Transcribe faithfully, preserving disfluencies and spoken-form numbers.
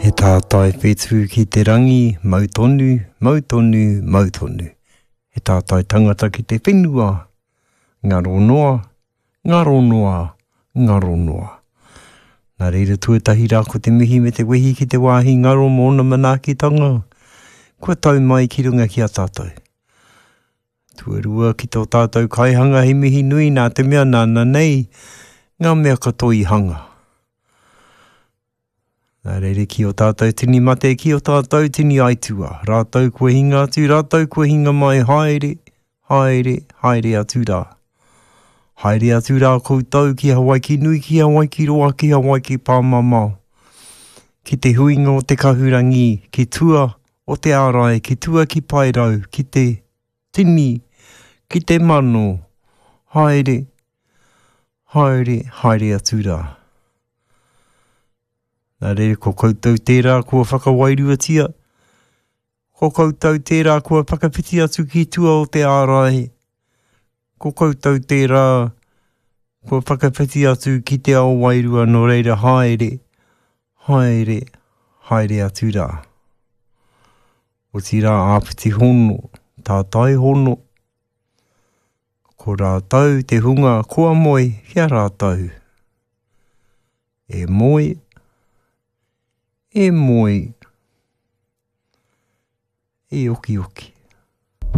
He tātai whetū ki te rangi, mautonu, mautonu, mautonu. He tātai tangata ki te whenua, ngaro noa, ngaro noa, ngaro noa. Nā reira tuatahi rā ko te mihi me te wehi ki te wāhi ngaro mōna manaakitanga. Kua tau mai ki runga ki a tātou. Tuarua ki tō tātou kaihanga he mihi nui nā te mea nāna nei, ngā mea katoa i hanga. Nā reire ki o tātou tini mate, ki o tātou tini aitua. Rātou kua hinga atu, rātou kua hinga mai haere, haere, haere atu rā. Haere atu rā koutou ki Hawaii ki nui, ki Hawaii ki roa, ki Hawaii ki pāmamau. Ki te huinga o te kahurangi, ki tua o te ārai, ki tua ki pairau, ki te tini, ki te mano. Haere, haere, haere atu rā. Nā reire, ko koutou tērā kua whakawairua. Ko koutou tērā kua whakapiti atu ki tua o te ārai. Ko koutou tērā kua whakapiti atu ki te ao wairua no reira haere, haere, haere atu rā. O tira āpiti hono, tātai hono. Ko rātou te hunga kua moe kia rātou. E moe, e moe, e oki oki.